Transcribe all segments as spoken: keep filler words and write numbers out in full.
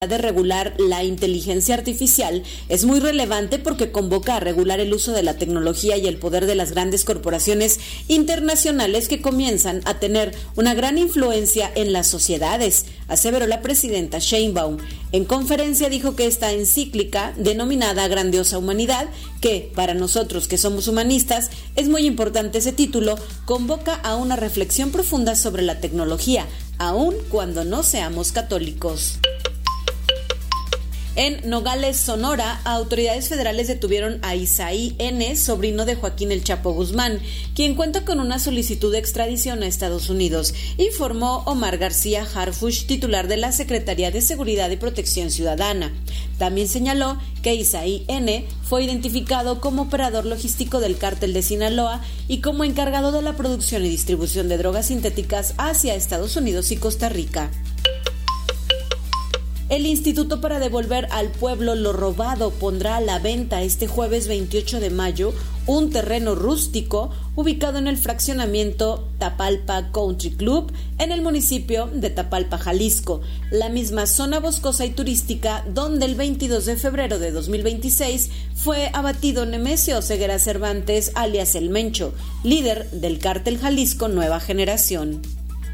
de regular la inteligencia artificial es muy relevante porque convoca a regular el uso de la tecnología y el poder de las grandes corporaciones internacionales que comienzan a tener una gran influencia en las sociedades, aseveró la presidenta Sheinbaum. En conferencia dijo que esta encíclica, denominada Grandiosa Humanidad, que para nosotros que somos humanistas es muy importante ese título, convoca a una reflexión profunda sobre la tecnología, aun cuando no seamos católicos. En Nogales, Sonora, autoridades federales detuvieron a Isaí N., sobrino de Joaquín El Chapo Guzmán, quien cuenta con una solicitud de extradición a Estados Unidos, informó Omar García Harfuch, titular de la Secretaría de Seguridad y Protección Ciudadana. También señaló que Isaí N. fue identificado como operador logístico del cártel de Sinaloa y como encargado de la producción y distribución de drogas sintéticas hacia Estados Unidos y Costa Rica. El Instituto para Devolver al Pueblo lo Robado pondrá a la venta este jueves veintiocho de mayo un terreno rústico ubicado en el fraccionamiento Tapalpa Country Club en el municipio de Tapalpa, Jalisco, la misma zona boscosa y turística donde el veintidós de febrero de dos mil veintiséis fue abatido Nemesio Ceguera Cervantes, alias El Mencho, líder del cártel Jalisco Nueva Generación.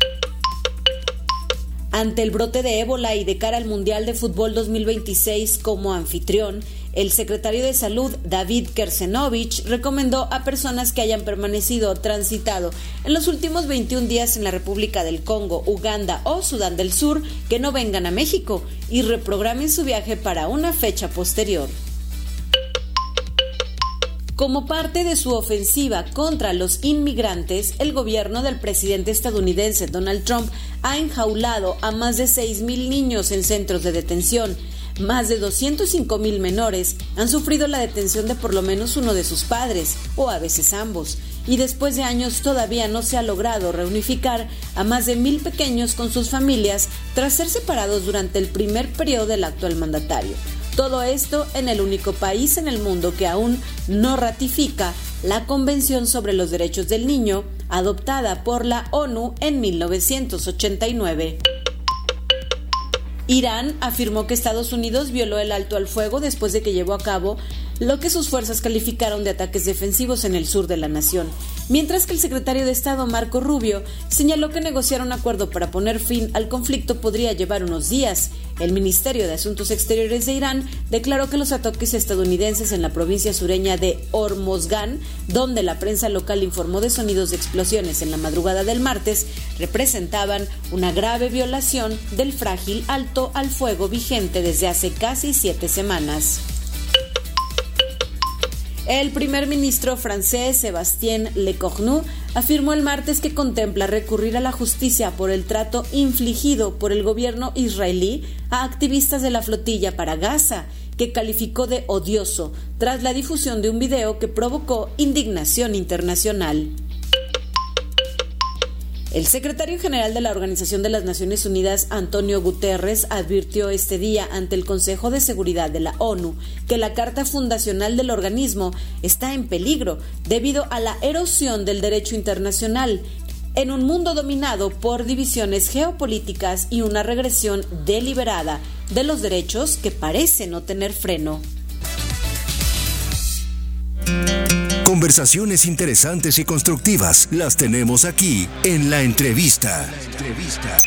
Ante el brote de ébola y de cara al Mundial de Fútbol dos mil veintiséis como anfitrión, el secretario de Salud, David Kersenovich, recomendó a personas que hayan permanecido o transitado en los últimos veintiún días en la República del Congo, Uganda o Sudán del Sur que no vengan a México y reprogramen su viaje para una fecha posterior. Como parte de su ofensiva contra los inmigrantes, el gobierno del presidente estadounidense Donald Trump ha enjaulado a más de seis mil niños en centros de detención. Más de doscientos cinco mil menores han sufrido la detención de por lo menos uno de sus padres, o a veces ambos, y después de años todavía no se ha logrado reunificar a más de mil pequeños con sus familias tras ser separados durante el primer periodo del actual mandatario. Todo esto en el único país en el mundo que aún no ratifica la Convención sobre los Derechos del Niño, adoptada por la ONU en mil novecientos ochenta y nueve. Irán afirmó que Estados Unidos violó el alto al fuego después de que llevó a cabo lo que sus fuerzas calificaron de ataques defensivos en el sur de la nación, mientras que el secretario de Estado Marco Rubio señaló que negociar un acuerdo para poner fin al conflicto podría llevar unos días. El Ministerio de Asuntos Exteriores de Irán declaró que los ataques estadounidenses en la provincia sureña de Hormozgán, donde la prensa local informó de sonidos de explosiones en la madrugada del martes, representaban una grave violación del frágil alto al fuego vigente desde hace casi siete semanas. El primer ministro francés Sébastien Lecornu afirmó el martes que contempla recurrir a la justicia por el trato infligido por el gobierno israelí a activistas de la flotilla para Gaza, que calificó de odioso tras la difusión de un video que provocó indignación internacional. El secretario general de la Organización de las Naciones Unidas, Antonio Guterres, advirtió este día ante el Consejo de Seguridad de la ONU que la Carta Fundacional del organismo está en peligro debido a la erosión del derecho internacional en un mundo dominado por divisiones geopolíticas y una regresión deliberada de los derechos que parece no tener freno. Conversaciones interesantes y constructivas las tenemos aquí en La Entrevista. La Entrevista.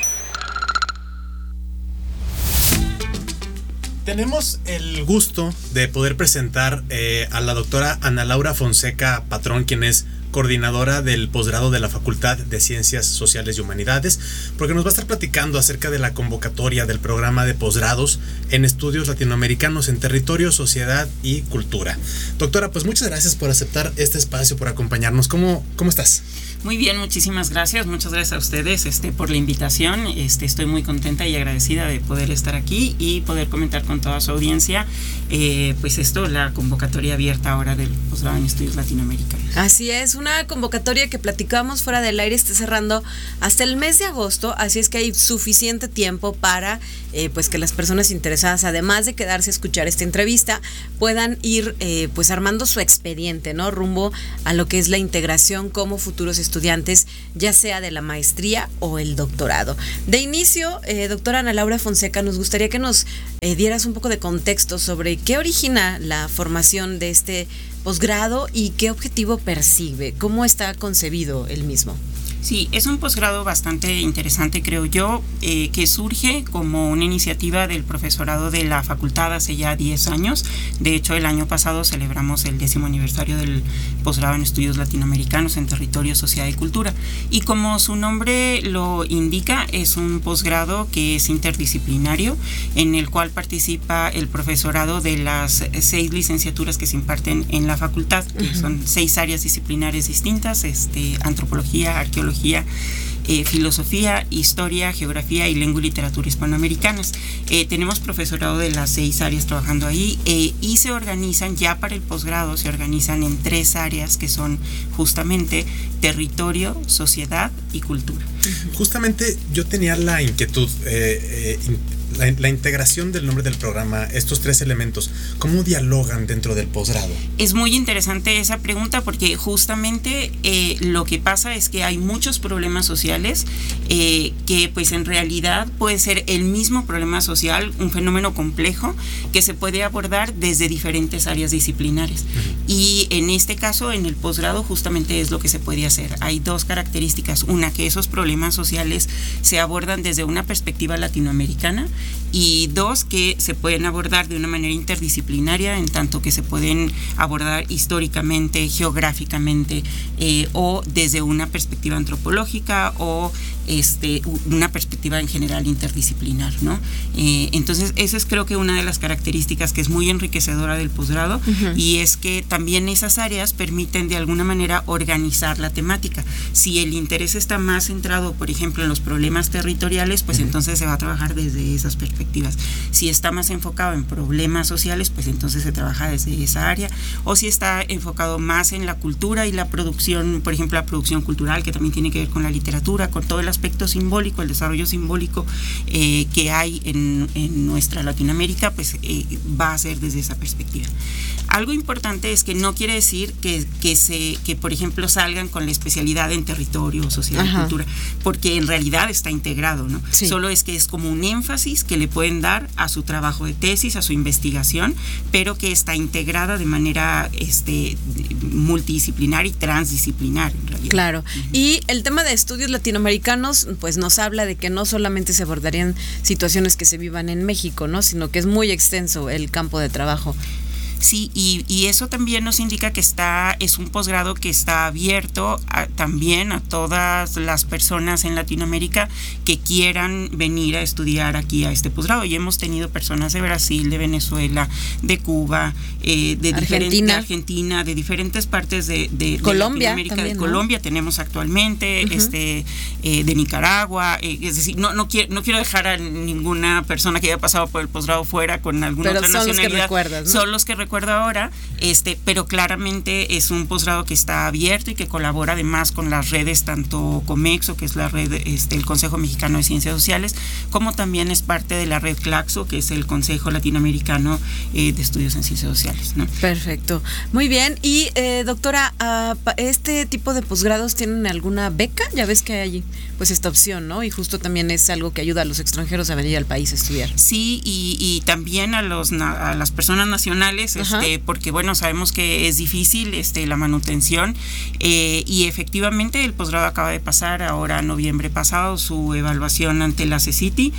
Tenemos el gusto de poder presentar eh, a la doctora Ana Laura Fonseca Patrón, quien es coordinadora del posgrado de la Facultad de Ciencias Sociales y Humanidades, porque nos va a estar platicando acerca de la convocatoria del programa de posgrados en estudios latinoamericanos en territorio, sociedad y cultura. Doctora, pues muchas gracias por aceptar este espacio, por acompañarnos. ¿Cómo, cómo estás? Muy bien, muchísimas gracias, muchas gracias a ustedes este, por la invitación. Este, estoy muy contenta y agradecida de poder estar aquí y poder comentar con toda su audiencia, eh, pues esto, la convocatoria abierta ahora del posgrado en estudios latinoamericanos. Así es, una convocatoria que platicamos fuera del aire, está cerrando hasta el mes de agosto, así es que hay suficiente tiempo para eh, pues que las personas interesadas, además de quedarse a escuchar esta entrevista, puedan ir eh, pues armando su expediente, ¿no? Rumbo a lo que es la integración como futuros estudiantes estudiantes, ya sea de la maestría o el doctorado. De inicio, eh, doctora Ana Laura Fonseca, nos gustaría que nos eh, dieras un poco de contexto sobre qué origina la formación de este posgrado y qué objetivo persigue, cómo está concebido el mismo. Sí, es un posgrado bastante interesante, creo yo, eh, que surge como una iniciativa del profesorado de la facultad hace ya diez años. De hecho, el año pasado celebramos el décimo aniversario del posgrado en estudios latinoamericanos en territorio, sociedad y cultura. Y como su nombre lo indica, es un posgrado que es interdisciplinario, en el cual participa el profesorado de las seis licenciaturas que se imparten en la facultad, que uh-huh. son seis áreas disciplinares distintas, este, antropología, arqueología, Eh, filosofía, historia, geografía y lengua y literatura hispanoamericanas. Eh, tenemos profesorado de las seis áreas trabajando ahí eh, y se organizan ya para el posgrado, se organizan en tres áreas que son justamente territorio, sociedad y cultura. Justamente yo tenía la inquietud, eh, eh, la, la integración del nombre del programa, estos tres elementos, ¿cómo dialogan dentro del posgrado? Es muy interesante esa pregunta porque justamente eh, lo que pasa es que hay muchos problemas sociales eh, que pues en realidad puede ser el mismo problema social, un fenómeno complejo que se puede abordar desde diferentes áreas disciplinares. Uh-huh. Y en este caso, en el posgrado, justamente es lo que se puede hacer. Hay dos características. Una, que esos problemas sociales se abordan desde una perspectiva latinoamericana, y dos, que se pueden abordar de una manera interdisciplinaria, en tanto que se pueden abordar históricamente, geográficamente eh, o desde una perspectiva antropológica o este, una perspectiva en general interdisciplinar, ¿no? Eh, entonces, esa es creo que una de las características que es muy enriquecedora del posgrado, uh-huh. y es que también esas áreas permiten de alguna manera organizar la temática. Si el interés está más centrado, por ejemplo, en los problemas territoriales, pues uh-huh. entonces se va a trabajar desde esas perspectivas. Si está más enfocado en problemas sociales, pues entonces se trabaja desde esa área. O si está enfocado más en la cultura y la producción, por ejemplo, la producción cultural, que también tiene que ver con la literatura, con todo el aspecto simbólico, el desarrollo simbólico eh, que hay en, en nuestra Latinoamérica, pues eh, va a ser desde esa perspectiva. Algo importante es que no quiere decir que, que, se, que por ejemplo, salgan con la especialidad en territorio, sociedad Ajá. y cultura, porque en realidad está integrado, ¿no? Sí. Solo es que es como un énfasis que le pueden dar a su trabajo de tesis, a su investigación, pero que está integrada de manera este, multidisciplinar y transdisciplinar, en realidad. Claro. Uh-huh. Y el tema de estudios latinoamericanos, pues nos habla de que no solamente se abordarían situaciones que se vivan en México, ¿no? Sino que es muy extenso el campo de trabajo. Sí, y, y eso también nos indica que está es un posgrado que está abierto a, también a todas las personas en Latinoamérica que quieran venir a estudiar aquí a este posgrado. Y hemos tenido personas de Brasil, de Venezuela, de Cuba, eh, de, Argentina. de Argentina, de diferentes partes de, de, de Colombia, Latinoamérica. También, de ¿no? Colombia tenemos actualmente, uh-huh. este, eh, de Nicaragua. Eh, es decir, no, no, quiero, no quiero dejar a ninguna persona que haya pasado por el posgrado fuera con alguna Pero otra son nacionalidad. Los que recuerdas, ¿no? Son los que recuerdo ahora, este, pero claramente es un posgrado que está abierto y que colabora además con las redes tanto Comexo, que es la red, este, el Consejo Mexicano de Ciencias Sociales, como también es parte de la red CLACSO, que es el Consejo Latinoamericano eh, de Estudios en Ciencias Sociales, ¿no? Perfecto, muy bien. Y eh, doctora, uh, ¿este tipo de posgrados tienen alguna beca? Ya ves que hay pues esta opción, ¿no? Y justo también es algo que ayuda a los extranjeros a venir al país a estudiar. Sí, y, y también a los a las personas nacionales, este, porque bueno, sabemos que es difícil este, la manutención eh, y efectivamente el posgrado acaba de pasar ahora noviembre pasado su evaluación ante la CECITI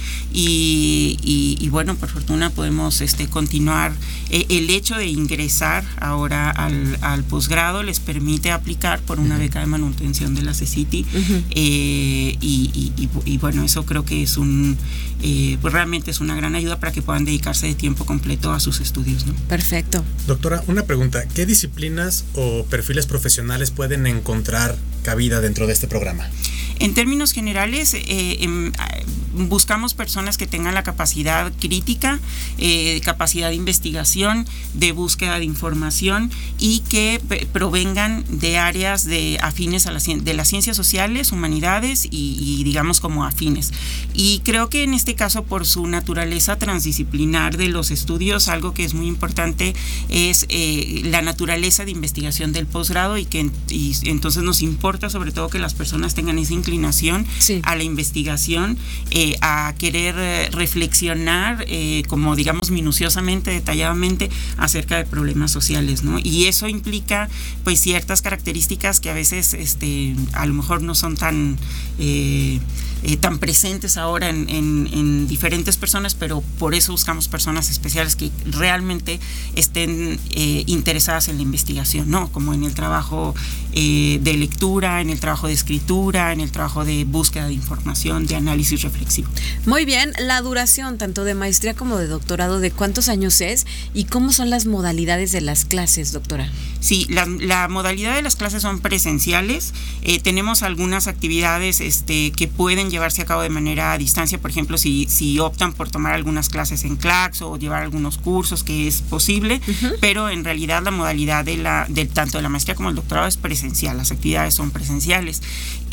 y, y, y bueno, por fortuna podemos este, continuar. Eh, el hecho de ingresar ahora al, al posgrado les permite aplicar por una beca de manutención de la CECITI uh-huh. eh, y, y, y, y bueno, eso creo que es un eh, pues realmente es una gran ayuda para que puedan dedicarse de tiempo completo a sus estudios, ¿no? Perfecto. Doctora, una pregunta, ¿qué disciplinas o perfiles profesionales pueden encontrar cabida dentro de este programa? En términos generales, eh, eh, buscamos personas que tengan la capacidad crítica, eh, capacidad de investigación, de búsqueda de información y que p- provengan de áreas de afines a la, de las ciencias sociales, humanidades y, y digamos como afines. Y creo que en este caso, por su naturaleza transdisciplinar de los estudios, algo que es muy importante es eh, la naturaleza de investigación del posgrado y que y entonces nos importa sobre todo que las personas tengan esa inclinación sí. a la investigación, eh, a querer eh, reflexionar eh, como digamos minuciosamente, detalladamente acerca de problemas sociales, ¿no? Y eso implica pues ciertas características que a veces este a lo mejor no son tan eh, Eh, tan presentes ahora en, en, en diferentes personas, pero por eso buscamos personas especiales que realmente estén eh, interesadas en la investigación, ¿no? Como en el trabajo eh, de lectura, en el trabajo de escritura, en el trabajo de búsqueda de información, de análisis reflexivo. Muy bien, la duración tanto de maestría como de doctorado, ¿de cuántos años es y cómo son las modalidades de las clases, doctora? Sí, la, la modalidad de las clases son presenciales. Eh, tenemos algunas actividades este, que pueden llevarse a cabo de manera a distancia, por ejemplo, si, si optan por tomar algunas clases en Claxo o llevar algunos cursos, que es posible, uh-huh. pero en realidad la modalidad de la de, tanto de la maestría como el doctorado es presencial, las actividades son presenciales.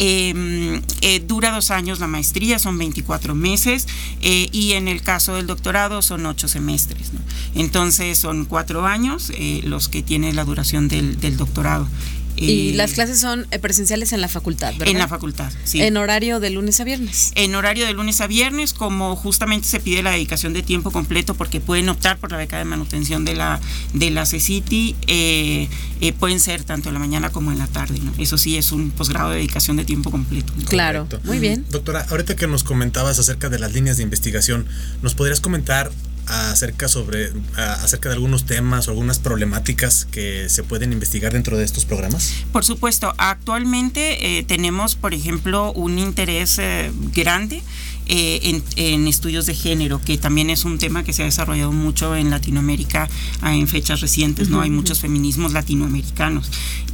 Eh, eh, dura dos años la maestría, son veinticuatro meses, eh, y en el caso del doctorado son ocho semestres, ¿no? Entonces son cuatro años eh, los que tiene la duración del, del doctorado. Y eh, las clases son presenciales en la facultad, ¿verdad? En la facultad, sí. ¿En horario de lunes a viernes? En horario de lunes a viernes, como justamente se pide la dedicación de tiempo completo porque pueden optar por la beca de manutención de la de la CECITI, eh, eh, pueden ser tanto en la mañana como en la tarde, ¿no? Eso sí es un posgrado de dedicación de tiempo completo, ¿no? Claro, correcto. Muy bien. Doctora, ahorita que nos comentabas acerca de las líneas de investigación, ¿nos podrías comentar acerca sobre acerca de algunos temas o algunas problemáticas que se pueden investigar dentro de estos programas? Por supuesto, actualmente eh, tenemos, por ejemplo, un interés eh, grande eh, en, en estudios de género, que también es un tema que se ha desarrollado mucho en Latinoamérica en fechas recientes, ¿no? Uh-huh. Hay muchos feminismos latinoamericanos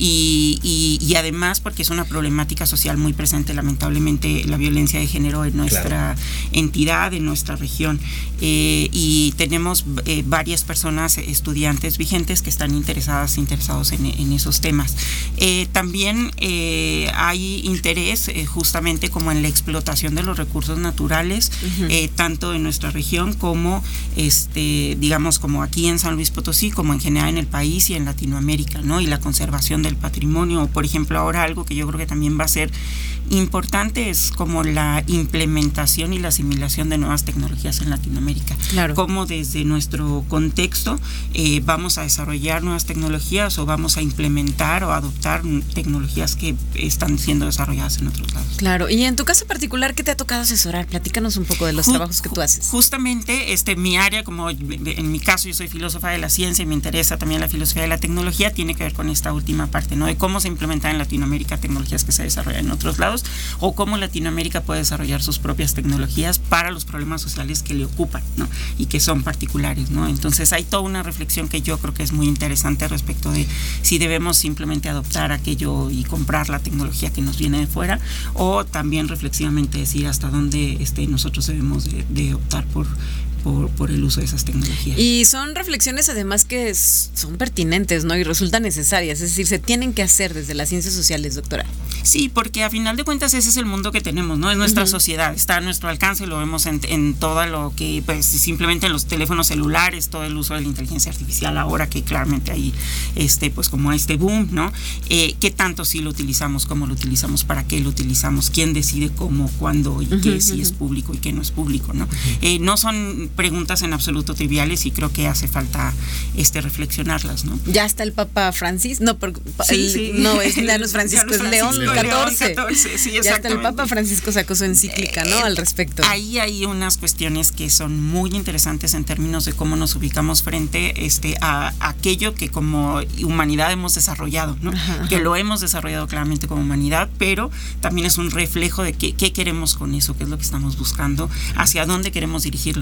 y, y, y además porque es una problemática social muy presente, lamentablemente, la violencia de género en nuestra claro. entidad, en nuestra región, eh, y tenemos eh, varias personas, estudiantes vigentes que están interesadas, interesados en, en esos temas. Eh, también eh, hay interés eh, justamente como en la explotación de los recursos naturales, uh-huh. eh, tanto en nuestra región como, este, digamos, como aquí en San Luis Potosí, como en general en el país y en Latinoamérica, ¿no? Y la conservación del patrimonio. Por ejemplo, ahora algo que yo creo que también va a ser importante es como la implementación y la asimilación de nuevas tecnologías en Latinoamérica. Claro. Cómo desde nuestro contexto eh, vamos a desarrollar nuevas tecnologías o vamos a implementar o adoptar tecnologías que están siendo desarrolladas en otros lados. Claro. Y en tu caso particular, ¿qué te ha tocado asesorar? Platícanos un poco de los Just, trabajos que tú haces. Justamente, este, mi área, como en mi caso yo soy filósofa de la ciencia y me interesa también la filosofía de la tecnología, tiene que ver con esta última parte, ¿no? De cómo se implementan en Latinoamérica tecnologías que se desarrollan en otros lados, o cómo Latinoamérica puede desarrollar sus propias tecnologías para los problemas sociales que le ocupan, ¿no? Y que son particulares, ¿no? Entonces hay toda una reflexión que yo creo que es muy interesante respecto de si debemos simplemente adoptar aquello y comprar la tecnología que nos viene de fuera, o también reflexivamente decir hasta dónde este, nosotros debemos de, de optar por Por, por el uso de esas tecnologías. Y son reflexiones además que es, son pertinentes, ¿no? Y resultan necesarias, es decir, se tienen que hacer desde las ciencias sociales, doctora. Sí, porque a final de cuentas ese es el mundo que tenemos, ¿no? Es nuestra uh-huh. sociedad, está a nuestro alcance, lo vemos en, en todo lo que, pues simplemente en los teléfonos celulares, todo el uso de la inteligencia artificial ahora que claramente hay, este, pues como este boom, ¿no? Eh, ¿Qué tanto sí lo utilizamos, cómo lo utilizamos, para qué lo utilizamos, quién decide cómo, cuándo y uh-huh, qué uh-huh. sí es público y qué no es público, ¿no? Uh-huh. Eh, no son preguntas en absoluto triviales y creo que hace falta este reflexionarlas, ¿no? Ya está el Papa Francisco, no, por, sí, el, sí. no es ya no es Francisco, es León catorce. Sí, ya está el Papa Francisco sacó su encíclica, ¿no? Al respecto. Ahí hay unas cuestiones que son muy interesantes en términos de cómo nos ubicamos frente este a, a aquello que como humanidad hemos desarrollado, ¿no? Ajá, ajá. Que lo hemos desarrollado claramente como humanidad, pero también es un reflejo de qué, qué queremos con eso, qué es lo que estamos buscando, hacia dónde queremos dirigirlo, ¿no?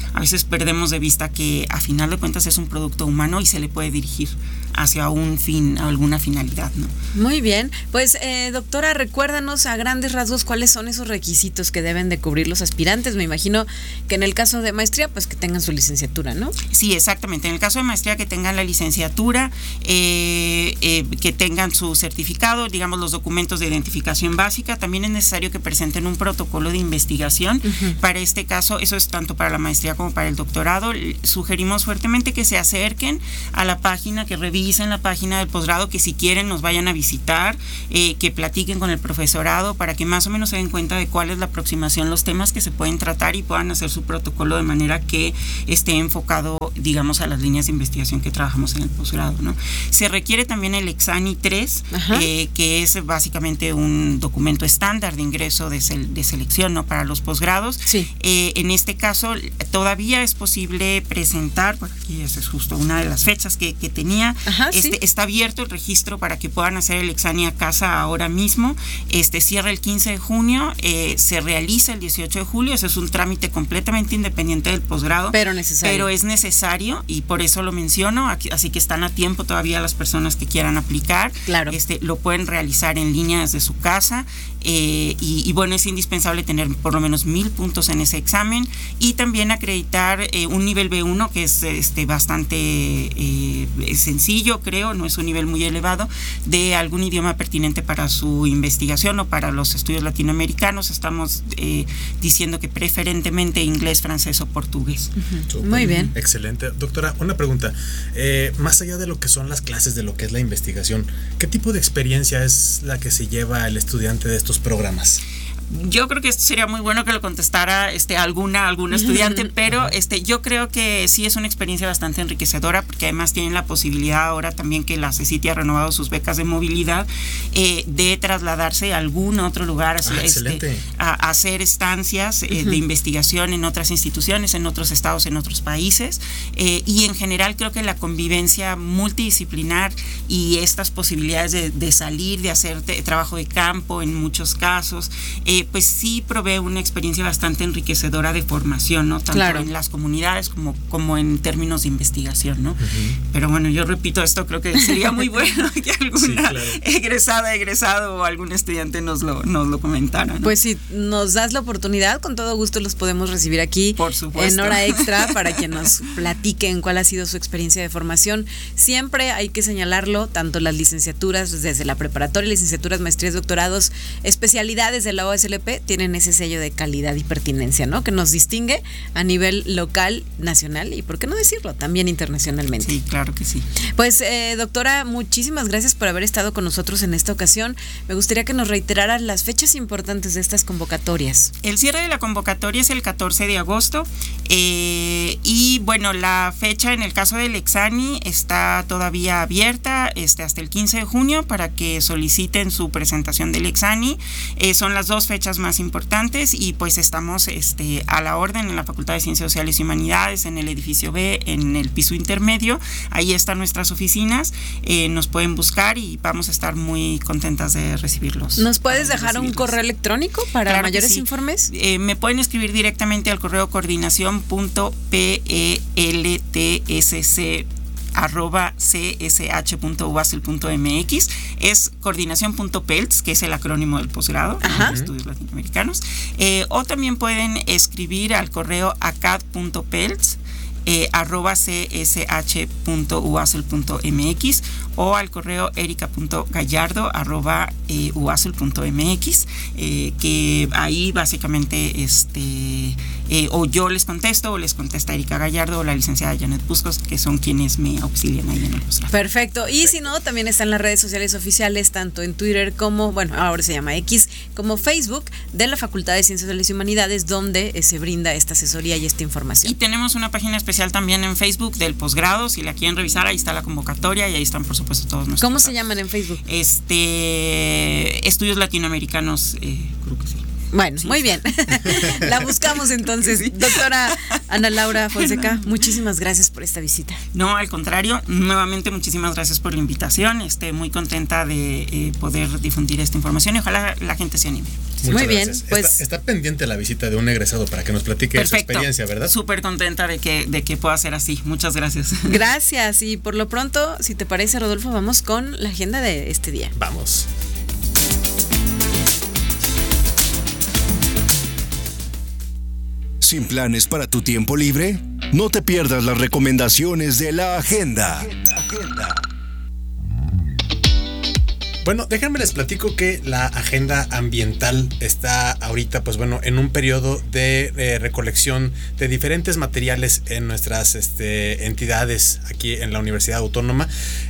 a veces perdemos de vista que a final de cuentas es un producto humano y se le puede dirigir hacia un fin, a alguna finalidad, ¿no? Muy bien, pues eh, doctora, recuérdanos a grandes rasgos cuáles son esos requisitos que deben de cubrir los aspirantes. Me imagino que en el caso de maestría, pues que tengan su licenciatura, ¿no? Sí, exactamente. En el caso de maestría, que tengan la licenciatura, eh, eh, que tengan su certificado, digamos los documentos de identificación básica. También es necesario que presenten un protocolo de investigación. Uh-huh. Para este caso, eso es tanto para la maestría como para el doctorado. Sugerimos fuertemente que se acerquen a la página, que revisen la página del posgrado, que si quieren nos vayan a visitar, eh, que platiquen con el profesorado para que más o menos se den cuenta de cuál es la aproximación, los temas que se pueden tratar y puedan hacer su protocolo de manera que esté enfocado, digamos, a las líneas de investigación que trabajamos en el posgrado, ¿no? Se requiere también el Exani tres, eh, que es básicamente un documento estándar de ingreso de, sel- de selección, ¿no?, para los posgrados. Sí. Eh, en este caso todavía es posible presentar, bueno, aquí esa es justo una de las fechas que, que tenía. Ajá, este, sí. Está abierto el registro para que puedan hacer el Exani a casa ahora mismo. Este cierra el quince de junio, eh, se realiza el dieciocho de julio. Ese es un trámite completamente independiente del posgrado, pero necesario. Pero es necesario y por eso lo menciono. Aquí, así que están a tiempo todavía las personas que quieran aplicar. Claro. Este, lo pueden realizar en línea desde su casa. Eh, y, y bueno, es indispensable tener por lo menos mil puntos en ese examen y también acreditar eh, un nivel B uno, que es este bastante eh, sencillo, creo, no es un nivel muy elevado, de algún idioma pertinente para su investigación o para los estudios latinoamericanos. Estamos eh, diciendo que preferentemente inglés, francés o portugués. Uh-huh. Muy bien. Excelente. Doctora, una pregunta. Eh, más allá de lo que son las clases, de lo que es la investigación, ¿qué tipo de experiencia es la que se lleva el estudiante de estos programas? Yo creo que esto sería muy bueno que lo contestara este alguna algún estudiante, pero este yo creo que sí es una experiencia bastante enriquecedora, porque además tienen la posibilidad ahora también que la CECITI ha renovado sus becas de movilidad, eh, de trasladarse a algún otro lugar, a, ah, este, a, a hacer estancias eh, uh-huh. de investigación en otras instituciones, en otros estados, en otros países, eh, y en general creo que la convivencia multidisciplinar y estas posibilidades de, de salir, de hacer te, trabajo de campo en muchos casos, eh, pues sí provee una experiencia bastante enriquecedora de formación, ¿no? Tanto claro. en las comunidades como, como en términos de investigación, ¿no? Uh-huh. Pero bueno, yo repito esto, creo que sería muy bueno que alguna sí, claro. egresada, egresado o algún estudiante nos lo, nos lo comentara, ¿no? Pues si nos das la oportunidad, con todo gusto los podemos recibir aquí. Por supuesto. En hora extra para que nos platiquen cuál ha sido su experiencia de formación. Siempre hay que señalarlo, tanto las licenciaturas desde la preparatoria, licenciaturas, maestrías, doctorados, especialidades de la O S L P tienen ese sello de calidad y pertinencia, ¿no?, que nos distingue a nivel local, nacional y, por qué no decirlo, también internacionalmente. Sí, claro que sí. Pues, eh, doctora, muchísimas gracias por haber estado con nosotros en esta ocasión. Me gustaría que nos reiteraran las fechas importantes de estas convocatorias. El cierre de la convocatoria es el catorce de agosto eh, y, bueno, la fecha en el caso del Exani está todavía abierta este, hasta el quince de junio para que soliciten su presentación del Exani. Eh, son las dos fechas más importantes y pues estamos este, a la orden en la Facultad de Ciencias Sociales y Humanidades, en el edificio B, en el piso intermedio. Ahí están nuestras oficinas, eh, nos pueden buscar y vamos a estar muy contentas de recibirlos. ¿Nos puedes dejar un correo electrónico para claro mayores sí. informes? Eh, me pueden escribir directamente al correo coordinación punto peltsc arroba csh punto uasl punto mx. Es coordinación.pelts, que es el acrónimo del posgrado de estudios latinoamericanos, eh, o también pueden escribir al correo acad punto pelts Eh, arroba csh punto uasl punto mx o al correo erica.gallardo arroba eh, uasl punto mx, eh, que ahí básicamente este eh, o yo les contesto o les contesta Erika Gallardo o la licenciada Janet Buscos, que son quienes me auxilian ahí en el posgrado. Perfecto. Y si no, también están las redes sociales oficiales, tanto en Twitter como, bueno, ahora se llama X, como Facebook de la Facultad de Ciencias Sociales y Humanidades, donde eh, se brinda esta asesoría y esta información. Y tenemos una página especial también en Facebook del posgrado, si la quieren revisar, ahí está la convocatoria y ahí están por supuesto todos nuestros ¿Cómo datos. se llaman en Facebook? Este Estudios Latinoamericanos, eh, creo que sí. Bueno, Sí. muy bien. La buscamos entonces. Sí. Doctora Ana Laura Fonseca, muchísimas gracias por esta visita. No, al contrario, nuevamente muchísimas gracias por la invitación. Estoy muy contenta de eh, poder difundir esta información y ojalá la gente se anime. Muchas Muy bien, gracias. pues- Está, está pendiente la visita de un egresado para que nos platique Perfecto. su experiencia, ¿verdad? Súper contenta de que, de que pueda ser así. Muchas gracias. Gracias. Y por lo pronto, si te parece, Rodolfo, vamos con la agenda de este día. Vamos. ¿Sin planes para tu tiempo libre? No te pierdas las recomendaciones de la agenda. Bueno, déjenme les platico que la agenda ambiental está ahorita, pues bueno, en un periodo de eh, recolección de diferentes materiales en nuestras este, entidades aquí en la Universidad Autónoma.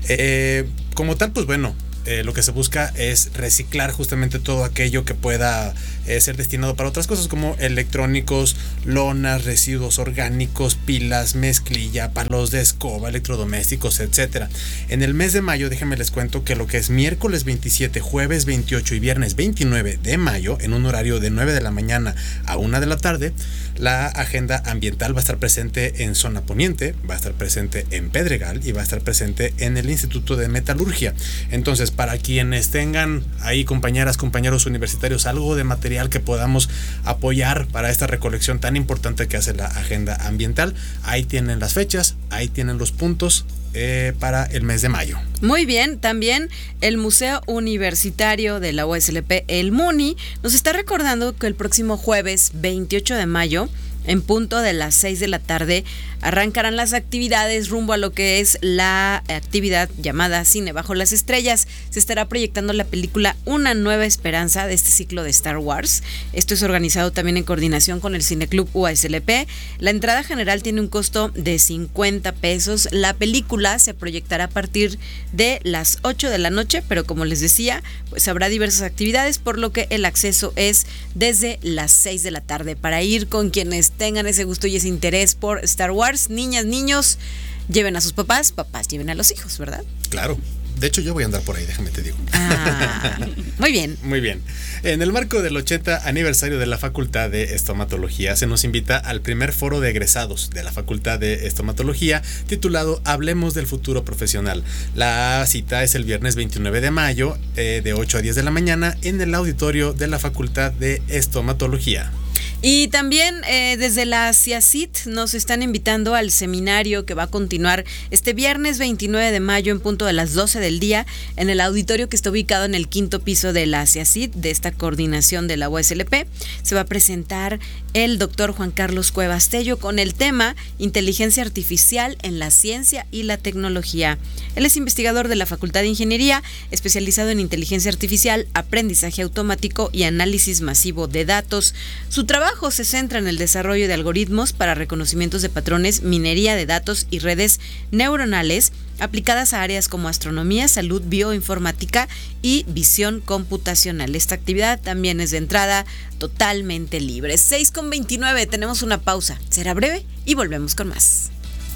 Eh, como tal, pues bueno, eh, lo que se busca es reciclar justamente todo aquello que pueda eh, ser destinado para otras cosas como electrónicos, lonas, residuos orgánicos, pilas, mezclilla, palos de escoba, electrodomésticos, etcétera. En el mes de mayo, déjenme les cuento que lo que es miércoles veintisiete, jueves veintiocho y viernes veintinueve de mayo, en un horario de nueve de la mañana a una de la tarde, la agenda ambiental va a estar presente en Zona Poniente, va a estar presente en Pedregal y va a estar presente en el Instituto de Metalurgia. Entonces, para quienes tengan ahí, compañeras, compañeros universitarios, algo de material que podamos apoyar para esta recolección tan importante que hace la agenda ambiental, ahí tienen las fechas, ahí tienen los puntos eh, para el mes de mayo. Muy bien, también el Museo Universitario de la U S L P, el MUNI, nos está recordando que el próximo jueves veintiocho de mayo, en punto de las seis de la tarde, arrancarán las actividades rumbo a lo que es la actividad llamada Cine Bajo las Estrellas. Se estará proyectando la película Una Nueva Esperanza de este ciclo de Star Wars. Esto es organizado también en coordinación con el Cineclub U S L P. La entrada general tiene un costo de cincuenta pesos. La película se proyectará a partir de las ocho de la noche, pero como les decía, pues habrá diversas actividades, por lo que el acceso es desde las seis de la tarde. Para ir con quienes tengan ese gusto y ese interés por Star Wars, niñas, niños, lleven a sus papás, papás lleven a los hijos, ¿verdad? Claro. De hecho, yo voy a andar por ahí, déjame te digo. Ah, muy bien. Muy bien. En el marco del ochenta aniversario de la Facultad de Estomatología, se nos invita al primer foro de egresados de la Facultad de Estomatología, titulado Hablemos del Futuro Profesional. La cita es el viernes veintinueve de mayo, eh, de ocho a diez de la mañana, en el auditorio de la Facultad de Estomatología. Y también eh, desde la CIACIT nos están invitando al seminario que va a continuar este viernes veintinueve de mayo en punto de las doce del día en el auditorio que está ubicado en el quinto piso de la CIACIT, de esta coordinación de la U S L P. Se va a presentar el doctor Juan Carlos Cuevas Tello con el tema Inteligencia Artificial en la Ciencia y la Tecnología. Él es investigador de la Facultad de Ingeniería, especializado en inteligencia artificial, aprendizaje automático y análisis masivo de datos. Su trabajo se centra en el desarrollo de algoritmos para reconocimientos de patrones, minería de datos y redes neuronales aplicadas a áreas como astronomía, salud, bioinformática y visión computacional. Esta actividad también es de entrada totalmente libre. seis con veintinueve, tenemos una pausa. Será breve y volvemos con más.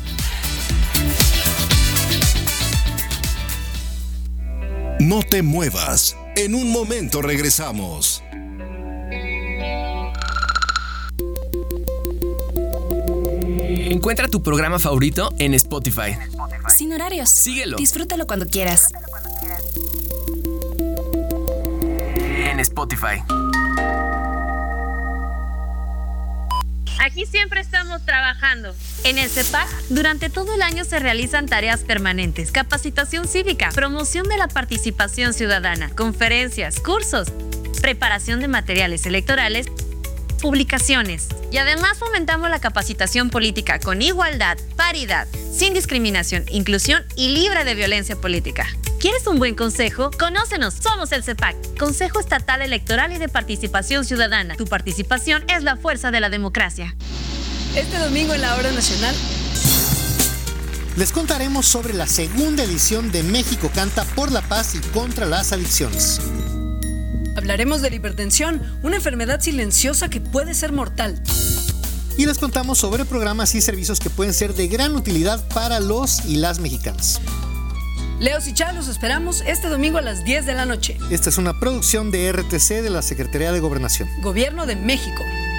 No te muevas. En un momento regresamos. Encuentra tu programa favorito en Spotify. Sin horarios. Síguelo. Disfrútalo cuando quieras. En Spotify. Aquí siempre estamos trabajando. En el CEPAC, durante todo el año se realizan tareas permanentes, capacitación cívica, promoción de la participación ciudadana, conferencias, cursos, preparación de materiales electorales, publicaciones. Y además fomentamos la capacitación política con igualdad, paridad, sin discriminación, inclusión y libre de violencia política. ¿Quieres un buen consejo? Conócenos, somos el CEPAC, Consejo Estatal Electoral y de Participación Ciudadana. Tu participación es la fuerza de la democracia. Este domingo en la Hora Nacional les contaremos sobre la segunda edición de México Canta por la Paz y contra las Adicciones. hablaremos de la hipertensión, una enfermedad silenciosa que puede ser mortal. Y les contamos sobre programas y servicios que pueden ser de gran utilidad para los y las mexicanas. Leos y Chá, los esperamos este domingo a las diez de la noche. Esta es una producción de R T C de la Secretaría de Gobernación. Gobierno de México.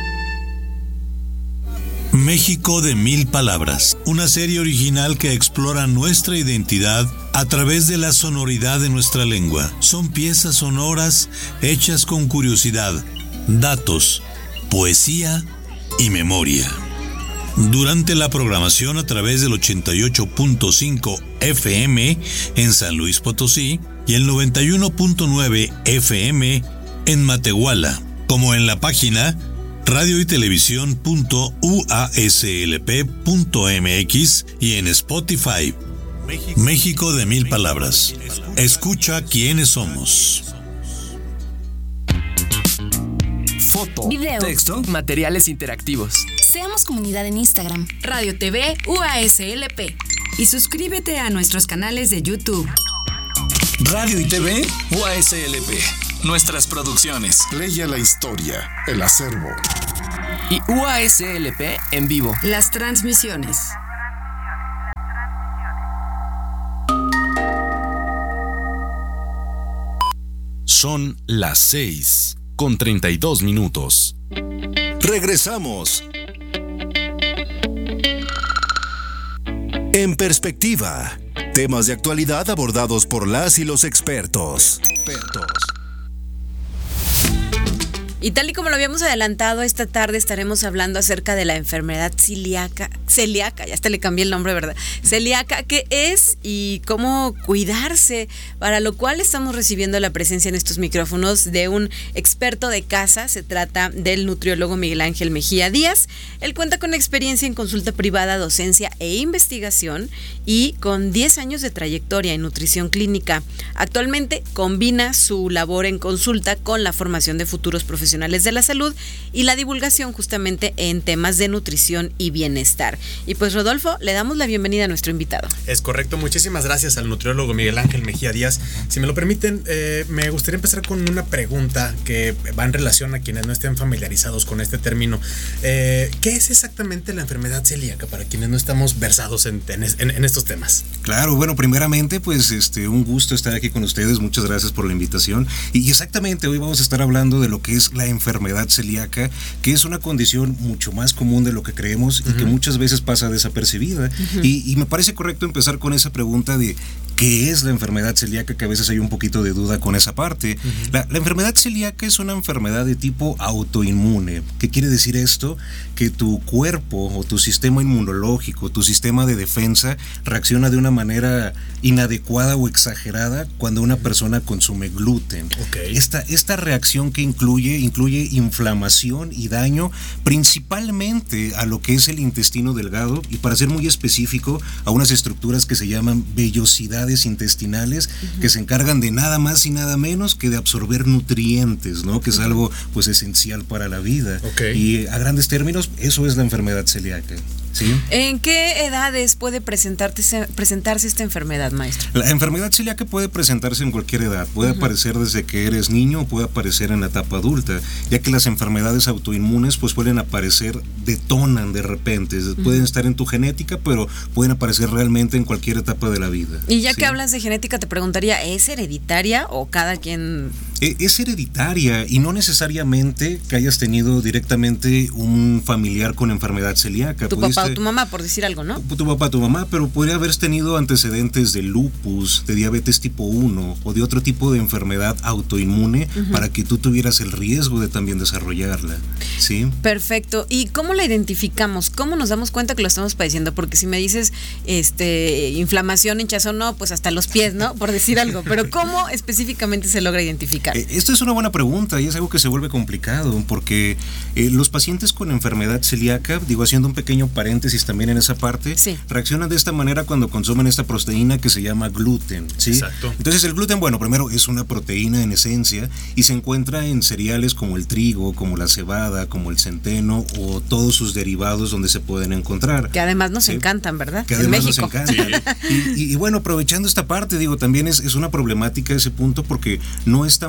México de Mil Palabras, una serie original que explora nuestra identidad a través de la sonoridad de nuestra lengua. Son piezas sonoras hechas con curiosidad, datos, poesía y memoria. Durante la programación a través del ochenta y ocho punto cinco F M en San Luis Potosí y el noventa y uno punto nueve F M en Matehuala, como en la página radio y televisión punto u a s l p punto m x y en Spotify. México de Mil Palabras. Escucha quiénes somos. Foto, video, texto, materiales interactivos. Seamos comunidad en Instagram. Radio T V U A S L P. Y suscríbete a nuestros canales de YouTube. Radio y T V U A S L P. Nuestras producciones. Leia la historia, el acervo. Y U A S L P en vivo. Las transmisiones. Son las seis con treinta y dos minutos. Regresamos. En perspectiva, temas de actualidad abordados por las y los expertos. Expertos. Y tal y como lo habíamos adelantado, esta tarde estaremos hablando acerca de la enfermedad celíaca, celíaca, ya hasta le cambié el nombre, ¿verdad? Celíaca, ¿qué es y cómo cuidarse? Para lo cual estamos recibiendo la presencia en estos micrófonos de un experto de casa. Se trata del nutriólogo Miguel Ángel Mejía Díaz. Él cuenta con experiencia en consulta privada, docencia e investigación y con diez años de trayectoria en nutrición clínica. Actualmente combina su labor en consulta con la formación de futuros profesionales de la salud y la divulgación justamente en temas de nutrición y bienestar. Y pues Rodolfo, le damos la bienvenida a nuestro invitado. Es correcto, muchísimas gracias al nutriólogo Miguel Ángel Mejía Díaz. Si me lo permiten, eh, me gustaría empezar con una pregunta que va en relación a quienes no estén familiarizados con este término. Eh, ¿Qué es exactamente la enfermedad celíaca para quienes no estamos versados en, en, en estos temas? Claro, bueno, primeramente pues este un gusto estar aquí con ustedes, muchas gracias por la invitación. Y exactamente hoy vamos a estar hablando de lo que es la enfermedad celíaca, que es una condición mucho más común de lo que creemos y uh-huh. que muchas veces pasa desapercibida. Uh-huh. Y, y me parece correcto empezar con esa pregunta de ¿qué es la enfermedad celíaca? Que a veces hay un poquito de duda con esa parte. Uh-huh. La, la enfermedad celíaca es una enfermedad de tipo autoinmune. ¿Qué quiere decir esto? Que tu cuerpo o tu sistema inmunológico, tu sistema de defensa reacciona de una manera inadecuada o exagerada cuando una persona consume gluten. Okay. Esta, esta reacción que incluye, incluye inflamación y daño principalmente a lo que es el intestino delgado y, para ser muy específico, a unas estructuras que se llaman vellosidades intestinales, uh-huh. que se encargan de nada más y nada menos que de absorber nutrientes, ¿no? Que es uh-huh. algo pues esencial para la vida. Okay. Y a grandes términos, eso es la enfermedad celíaca. ¿Sí? ¿En qué edades puede presentarse, presentarse esta enfermedad, maestro? La enfermedad celíaca puede presentarse en cualquier edad, puede uh-huh. aparecer desde que eres niño o puede aparecer en la etapa adulta, ya que las enfermedades autoinmunes pues pueden aparecer, detonan de repente, uh-huh. pueden estar en tu genética, pero pueden aparecer realmente en cualquier etapa de la vida. Y ya ¿sí? que hablas de genética, te preguntaría, ¿es hereditaria o cada quien...? Es hereditaria y no necesariamente que hayas tenido directamente un familiar con enfermedad celíaca. Tu papá o tu mamá, por decir algo, ¿no? Tu papá, tu mamá, pero podría haber tenido antecedentes de lupus, de diabetes tipo uno o de otro tipo de enfermedad autoinmune uh-huh. para que tú tuvieras el riesgo de también desarrollarla, ¿sí? Perfecto. ¿Y cómo la identificamos? ¿Cómo nos damos cuenta que lo estamos padeciendo? Porque si me dices este inflamación, hinchazón, no, pues hasta los pies, ¿no? Por decir algo. Pero ¿cómo específicamente se logra identificar? Eh, esto es una buena pregunta y es algo que se vuelve complicado porque eh, los pacientes con enfermedad celíaca, digo, haciendo un pequeño paréntesis también en esa parte, sí. reaccionan de esta manera cuando consumen esta proteína que se llama gluten, ¿sí? Exacto. Entonces el gluten, bueno, primero es una proteína en esencia y se encuentra en cereales como el trigo, como la cebada, como el centeno o todos sus derivados donde se pueden encontrar. Que además nos ¿sí? encantan, ¿verdad? Que en además México. nos encantan. Sí. Y, y, y bueno, aprovechando esta parte, digo, también es, es una problemática ese punto porque no es tan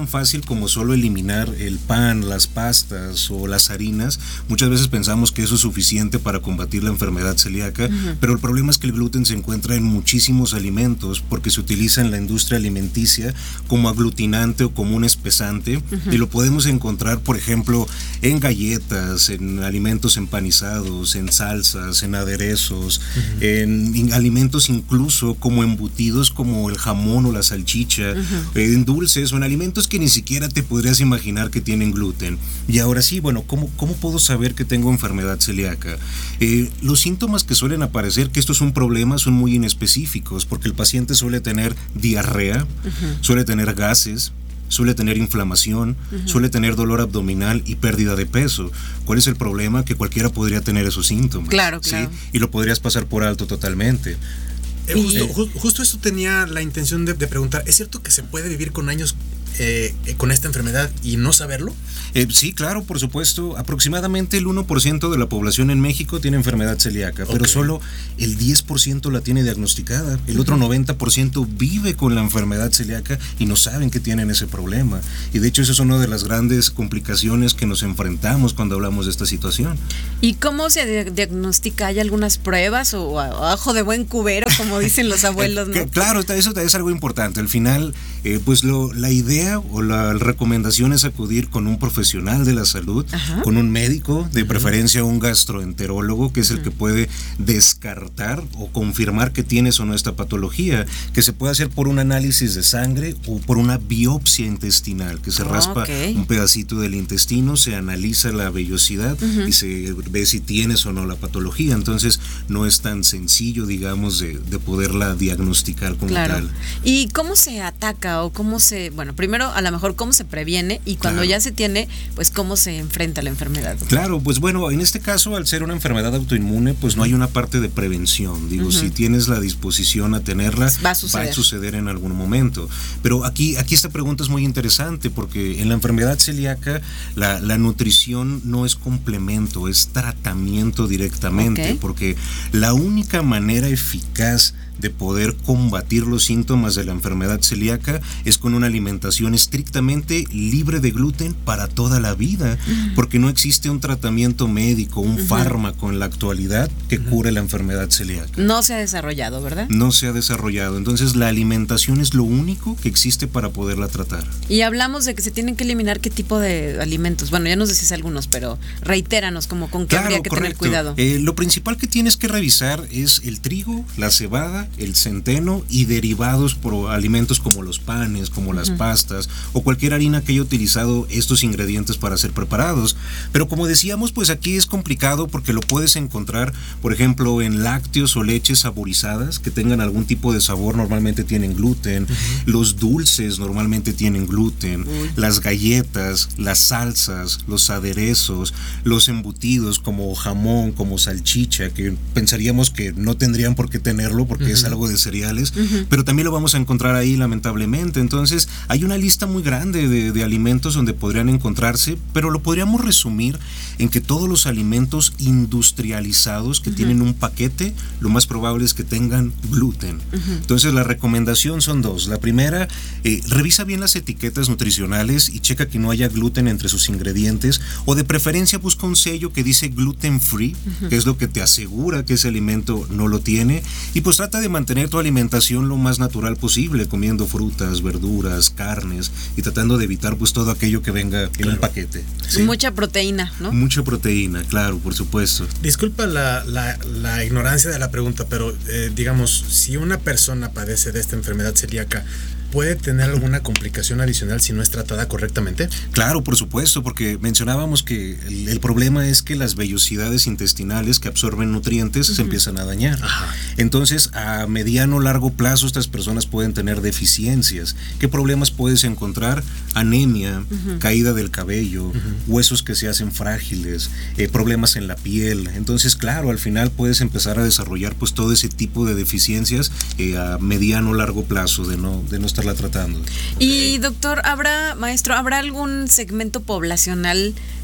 tan fácil como solo eliminar el pan, las pastas o las harinas. Muchas veces pensamos que eso es suficiente para combatir la enfermedad celíaca, uh-huh. pero el problema es que el gluten se encuentra en muchísimos alimentos porque se utiliza en la industria alimenticia como aglutinante o como un espesante, uh-huh. y lo podemos encontrar, por ejemplo, en galletas, en alimentos empanizados, en salsas, en aderezos, uh-huh. en, en alimentos incluso como embutidos como el jamón o la salchicha, uh-huh. en dulces o en alimentos que ni siquiera te podrías imaginar que tienen gluten. Y ahora sí, bueno, ¿cómo, cómo puedo saber que tengo enfermedad celíaca? Eh, los síntomas que suelen aparecer, que esto es un problema, son muy inespecíficos, porque el paciente suele tener diarrea, uh-huh. suele tener gases, suele tener inflamación, uh-huh. suele tener dolor abdominal y pérdida de peso. ¿Cuál es el problema? Que cualquiera podría tener esos síntomas. Claro, claro. ¿sí? Y lo podrías pasar por alto totalmente. Eh, justo, ju- justo eso tenía la intención de, de preguntar. ¿Es cierto que se puede vivir con años eh, con esta enfermedad y no saberlo? Eh, sí, claro, por supuesto. Aproximadamente el uno por ciento de la población en México tiene enfermedad celíaca, okay. pero solo el diez por ciento la tiene diagnosticada. El uh-huh. otro noventa por ciento vive con la enfermedad celíaca y no saben que tienen ese problema. Y de hecho, eso es una de las grandes complicaciones que nos enfrentamos cuando hablamos de esta situación. ¿Y cómo se de- diagnostica? ¿Hay algunas pruebas o a ojo de buen cubero, como dicen los abuelos, ¿no? Claro, eso es algo importante. Al final, eh, pues lo, la idea o la recomendación es acudir con un profesional de la salud, ajá. con un médico, de uh-huh. preferencia un gastroenterólogo, que es el uh-huh. que puede descartar o confirmar que tienes o no esta patología, que se puede hacer por un análisis de sangre o por una biopsia intestinal, que se oh, raspa okay. un pedacito del intestino, se analiza la vellosidad uh-huh. y se ve si tienes o no la patología. Entonces no es tan sencillo, digamos, de, de poderla diagnosticar como claro. tal. ¿Y cómo se ataca o cómo se, bueno, primero a lo mejor cómo se previene y cuando claro. ya se tiene, pues cómo se enfrenta la enfermedad? Claro, pues bueno, en este caso, al ser una enfermedad autoinmune, pues no hay una parte de prevención. Digo, uh-huh. si tienes la disposición a tenerla, va a suceder, va a suceder en algún momento. Pero aquí, aquí esta pregunta es muy interesante porque en la enfermedad celíaca la, la nutrición no es complemento, es tratamiento directamente, okay. porque la única manera eficaz de poder combatir los síntomas de la enfermedad celíaca es con una alimentación estrictamente libre de gluten para toda la vida, porque no existe un tratamiento médico, un uh-huh. fármaco en la actualidad que uh-huh. cure la enfermedad celíaca. No se ha desarrollado, ¿verdad? No se ha desarrollado, entonces la alimentación es lo único que existe para poderla tratar. Y hablamos de que se tienen que eliminar qué tipo de alimentos, bueno, ya nos decís algunos, pero reitéranos como con qué claro, habría que correcto. tener cuidado. Eh, lo principal que tienes que revisar es el trigo, la cebada, el centeno y derivados por alimentos como los panes, como uh-huh. las pastas o cualquier harina que haya utilizado estos ingredientes para ser preparados. Pero como decíamos, pues aquí es complicado porque lo puedes encontrar, por ejemplo, en lácteos o leches saborizadas que tengan algún tipo de sabor, normalmente tienen gluten. Uh-huh. Los dulces normalmente tienen gluten. Uh-huh. Las galletas, las salsas, los aderezos, los embutidos como jamón, como salchicha, que pensaríamos que no tendrían por qué tenerlo porque uh-huh. es algo de cereales, uh-huh. pero también lo vamos a encontrar ahí lamentablemente. Entonces hay una lista muy grande de, de alimentos donde podrían encontrarse, pero lo podríamos resumir en que todos los alimentos industrializados que uh-huh. tienen un paquete, lo más probable es que tengan gluten. Uh-huh. Entonces la recomendación son dos. La primera, eh, revisa bien las etiquetas nutricionales y checa que no haya gluten entre sus ingredientes, o de preferencia busca un sello que dice gluten free, uh-huh. que es lo que te asegura que ese alimento no lo tiene, y pues trata de mantener tu alimentación lo más natural posible, comiendo frutas, verduras, carnes y tratando de evitar pues todo aquello que venga en claro. un paquete. ¿sí? Mucha proteína, ¿no? Mucha proteína, claro, por supuesto. Disculpa la, la, la ignorancia de la pregunta, pero eh, digamos, si una persona padece de esta enfermedad celíaca, ¿puede tener alguna complicación adicional si no es tratada correctamente? Claro, por supuesto, porque mencionábamos que el, el problema es que las vellosidades intestinales que absorben nutrientes uh-huh. se empiezan a dañar. Ajá. Entonces, a mediano o largo plazo, estas personas pueden tener deficiencias. ¿Qué problemas puedes encontrar? Anemia, uh-huh. caída del cabello, uh-huh. huesos que se hacen frágiles, eh, problemas en la piel. Entonces, claro, al final puedes empezar a desarrollar pues todo ese tipo de deficiencias eh, a mediano o largo plazo de no, de no estar la tratando. Y doctor, ¿habrá, maestro, habrá algún segmento poblacional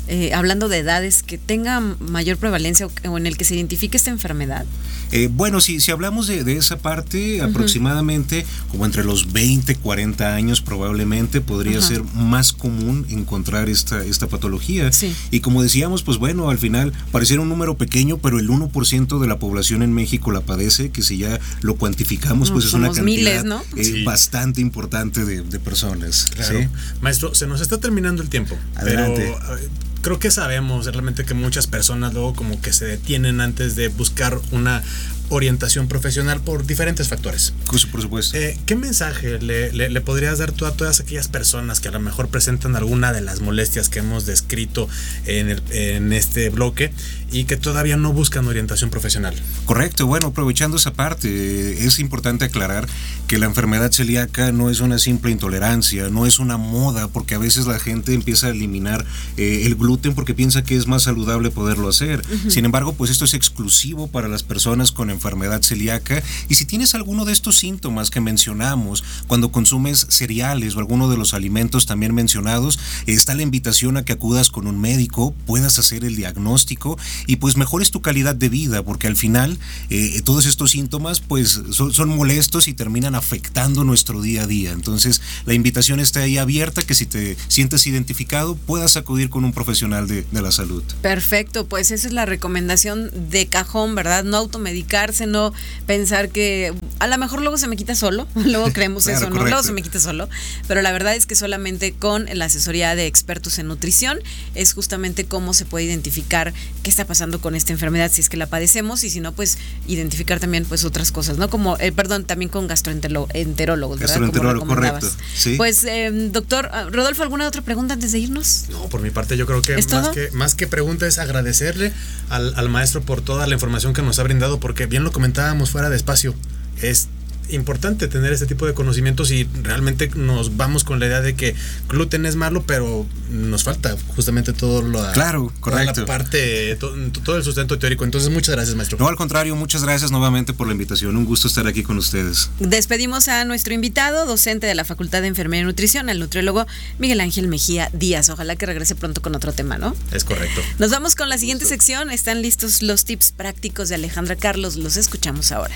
eh, hablando de edades, que tenga mayor prevalencia o, o en el que se identifique esta enfermedad? Eh, bueno, si, si hablamos de, de esa parte, uh-huh. aproximadamente como entre los veinte, cuarenta años probablemente podría uh-huh. ser más común encontrar esta, esta patología. Sí. Y como decíamos, pues bueno, al final pareciera un número pequeño, pero el uno por ciento de la población en México la padece, que si ya lo cuantificamos, no, pues es una cantidad miles, ¿no? eh, sí. bastante importante de, de personas. Claro. ¿Sí? Maestro, se nos está terminando el tiempo. Adelante. Pero creo que sabemos realmente que muchas personas luego como que se detienen antes de buscar una orientación profesional por diferentes factores. Por supuesto. Eh, ¿Qué mensaje le, le, le podrías dar tú a todas aquellas personas que a lo mejor presentan alguna de las molestias que hemos descrito en, el, en este bloque y que todavía no buscan orientación profesional? Correcto. Bueno, aprovechando esa parte, es importante aclarar que la enfermedad celíaca no es una simple intolerancia, no es una moda, porque a veces la gente empieza a eliminar eh, el gluten porque piensa que es más saludable poderlo hacer. Uh-huh. Sin embargo, pues esto es exclusivo para las personas con enfermedad celíaca, y si tienes alguno de estos síntomas que mencionamos cuando consumes cereales o alguno de los alimentos también mencionados, está la invitación a que acudas con un médico, puedas hacer el diagnóstico y pues mejores tu calidad de vida, porque al final eh, todos estos síntomas pues son, son molestos y terminan afectando nuestro día a día. Entonces la invitación está ahí abierta, que si te sientes identificado puedas acudir con un profesional de, de la salud. Perfecto, pues esa es la recomendación de cajón, ¿verdad? No automedicar, no pensar que a lo mejor luego se me quita solo, luego creemos claro, eso, ¿no? Luego se me quita solo, pero la verdad es que solamente con la asesoría de expertos en nutrición es justamente cómo se puede identificar qué está pasando con esta enfermedad, si es que la padecemos, y si no, pues identificar también pues otras cosas, ¿no? Como, eh, perdón, también con gastroenterólogos, ¿verdad? Gastroenterólogo, correcto. ¿Sí? Pues, eh, doctor Rodolfo, ¿alguna otra pregunta antes de irnos? No, por mi parte yo creo que más que más que pregunta es agradecerle al, al maestro por toda la información que nos ha brindado, porque bien lo comentábamos fuera de espacio, es importante tener este tipo de conocimientos y realmente nos vamos con la idea de que gluten es malo, pero nos falta justamente todo lo claro, correcto. Toda la parte, todo, todo el sustento teórico. Entonces, muchas gracias, maestro. No, al contrario, muchas gracias nuevamente por la invitación. Un gusto estar aquí con ustedes. Despedimos a nuestro invitado, docente de la Facultad de Enfermería y Nutrición, el nutriólogo Miguel Ángel Mejía Díaz. Ojalá que regrese pronto con otro tema, ¿no? Es correcto. Nos vamos con la siguiente sección. Están listos los tips prácticos de Alejandra Carlos. Los escuchamos ahora.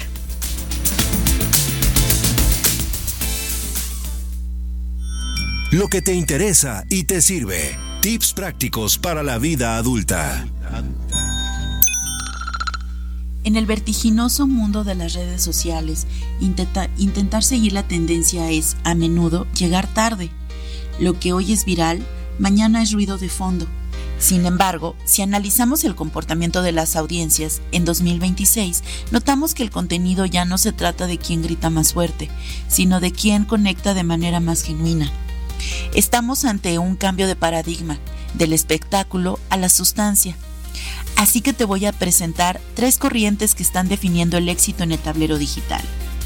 Lo que te interesa y te sirve. Tips prácticos para la vida adulta. En el vertiginoso mundo de las redes sociales, intenta, intentar seguir la tendencia es, a menudo, llegar tarde. Lo que hoy es viral, mañana es ruido de fondo. Sin embargo, si analizamos el comportamiento de las audiencias, en dos mil veintiséis, notamos que el contenido ya no se trata de quién grita más fuerte, sino de quién conecta de manera más genuina. Estamos ante un cambio de paradigma, del espectáculo a la sustancia. Así que te voy a presentar tres corrientes que están definiendo el éxito en el tablero digital.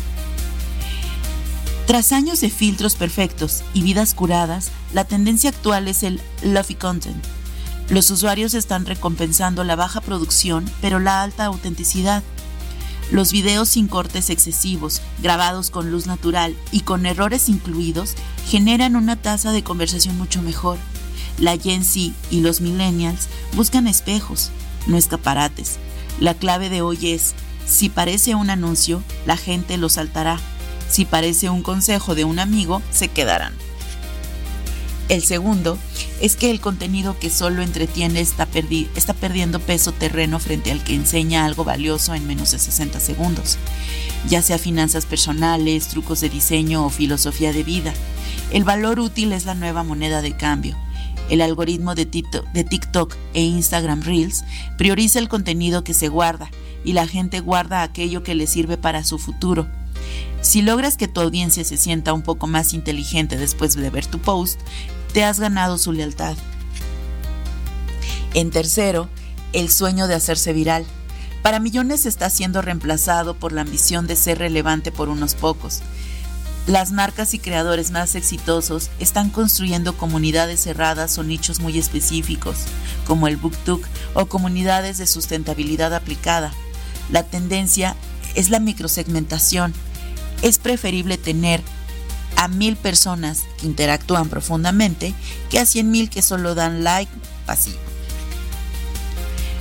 Tras años de filtros perfectos y vidas curadas, la tendencia actual es el Lofi Content. Los usuarios están recompensando la baja producción, pero la alta autenticidad. Los videos sin cortes excesivos, grabados con luz natural y con errores incluidos, generan una tasa de conversación mucho mejor. La Gen Z y los millennials buscan espejos, no escaparates. La clave de hoy es, si parece un anuncio, la gente lo saltará. Si parece un consejo de un amigo, se quedarán. El segundo es que el contenido que solo entretiene está, perdi- está perdiendo peso terreno frente al que enseña algo valioso en menos de sesenta segundos, ya sea finanzas personales, trucos de diseño o filosofía de vida. El valor útil es la nueva moneda de cambio. El algoritmo de TikTok, de TikTok e Instagram Reels prioriza el contenido que se guarda y la gente guarda aquello que le sirve para su futuro. Si logras que tu audiencia se sienta un poco más inteligente después de ver tu post, te has ganado su lealtad. En tercero, el sueño de hacerse viral. Para millones está siendo reemplazado por la ambición de ser relevante por unos pocos. Las marcas y creadores más exitosos están construyendo comunidades cerradas o nichos muy específicos, como el BookTok o comunidades de sustentabilidad aplicada. La tendencia es la microsegmentación. Es preferible tener a mil personas que interactúan profundamente que a cien mil que solo dan like pasivo.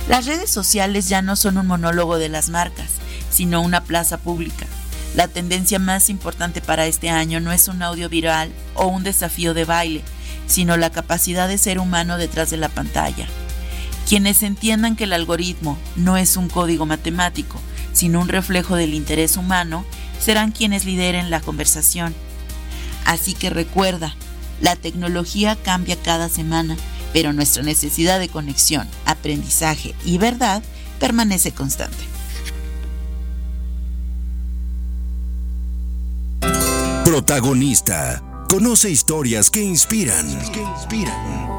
Las redes sociales ya no son un monólogo de las marcas, sino una plaza pública. La tendencia más importante para este año no es un audio viral o un desafío de baile, sino la capacidad de ser humano detrás de la pantalla. Quienes entiendan que el algoritmo no es un código matemático, sino un reflejo del interés humano, serán quienes lideren la conversación. Así que recuerda, la tecnología cambia cada semana, pero nuestra necesidad de conexión, aprendizaje y verdad permanece constante. Protagonista. Conoce historias que inspiran. Que inspiran.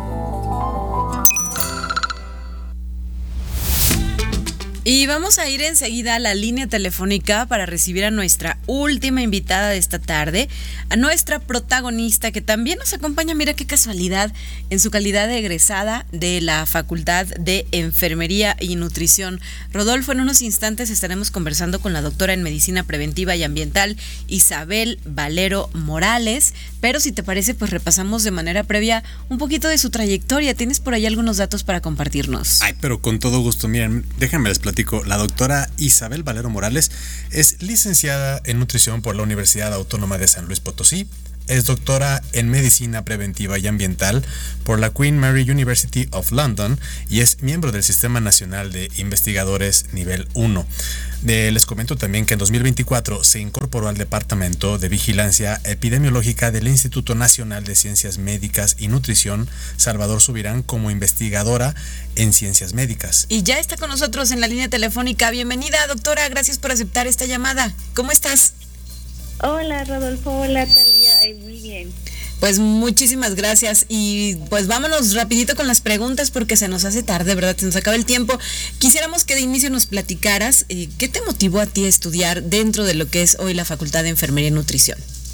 Y vamos a ir enseguida a la línea telefónica para recibir a nuestra última invitada de esta tarde, a nuestra protagonista que también nos acompaña, mira qué casualidad, en su calidad de egresada de la Facultad de Enfermería y Nutrición. Rodolfo, en unos instantes estaremos conversando con la doctora en Medicina Preventiva y Ambiental, Isabel Valero Morales, pero si te parece, pues repasamos de manera previa un poquito de su trayectoria. ¿Tienes por ahí algunos datos para compartirnos? Ay, pero con todo gusto. Miren, déjenme les platico. La doctora Isabel Valero Morales es licenciada en nutrición por la Universidad Autónoma de San Luis Potosí. Es doctora en Medicina Preventiva y Ambiental por la Queen Mary University of London y es miembro del Sistema Nacional de Investigadores Nivel uno. De, les comento también que en dos mil veinticuatro se incorporó al Departamento de Vigilancia Epidemiológica del Instituto Nacional de Ciencias Médicas y Nutrición Salvador Subirán como investigadora en Ciencias Médicas. Y ya está con nosotros en la línea telefónica. Bienvenida, doctora, gracias por aceptar esta llamada. ¿Cómo estás? Hola, Rodolfo, hola, Talía, Ay, muy bien. Pues muchísimas gracias y pues vámonos rapidito con las preguntas porque se nos hace tarde, ¿verdad? Se nos acaba el tiempo. Quisiéramos que de inicio nos platicaras eh, ¿qué te motivó a ti a estudiar dentro de lo que es hoy la Facultad de Enfermería y Nutrición?